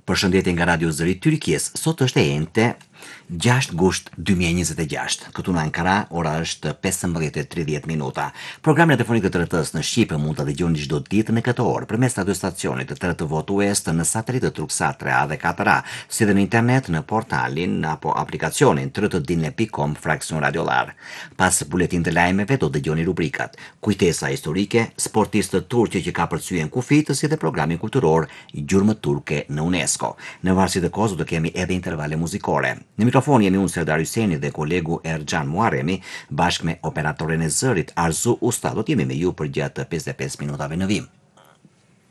Përshëndetje nga Radio Zëri Tyrkisë. Sot është e enjte 6 gusht 2026. Këtu në Ankara ora është 15:30 minuta. Programin telefonik të TRT-s në Shqipë mund ta dëgjoni çdo ditë në këtë orë përmes radiostacionit të TRT Votu Est në satelit të Turksat 3A dhe 4A, si dhe në internet në portalin apo aplikacionin trtdine.com fraksion radiolar. Pas buletin të lajmeve do dëgjoni rubrikat: Kujtesa historike, sportistët turqë që ka përcyen kufitës, si dhe programin kulturor Gjurmët turke në UNESCO. Në varësi të kohës do kemi edhe intervale muzikore. Në mikrofon jemi unë Serdar Hyseni dhe kolegu Erxhan Muharremi, bashkë me operatorin e zërit Arzu Usta. Do t'jemi me ju për gjatë 55 minutave në vim.